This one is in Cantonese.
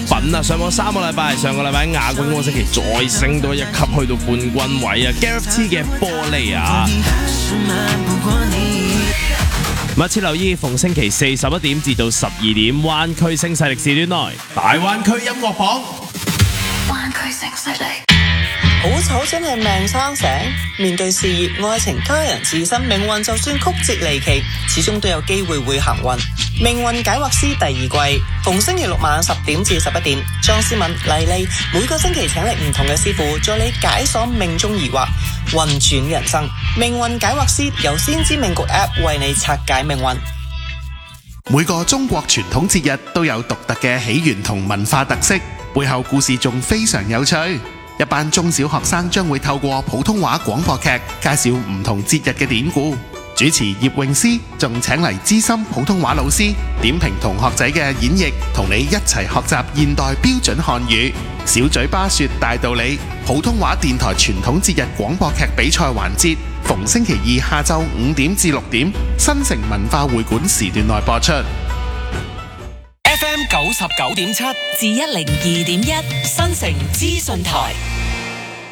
品啊，上網3個禮拜，上個禮拜亞軍嗰個星期再升多一級，去到冠軍位啊 Gareth T 嘅玻璃啊。密切留意逢星期四11點至到12點，灣區聲勢力時段內大灣區音樂榜。 灣區聲勢力。 好醜真係命生醒，面對事業、愛情、家人、自身命運，就算曲折離奇，始終都有機會會行運。命運解惑師第2季，逢星期六晚10點至11點，莊思敏、麗麗每個星期請嚟唔同嘅師傅，助你解鎖命中疑惑，運轉人生。命運解惑師由先知命局 App 為你拆解命運。 每個中國傳統節日都有獨特嘅起源同文化特色，背後故事仲非常有趣。一班中小學生將會透過普通話廣播劇介紹唔同節日嘅典故。主持葉詠詩仲請嚟資深普通話老師點評同學仔嘅演繹，同你一齊學習現代標準漢語。小嘴巴說大道理，普通話電台傳統節日廣播劇比賽環節，逢星期二下晝5點至6點，新城文化會館時段內播出。 FM 99.7至102.1，新城資訊台。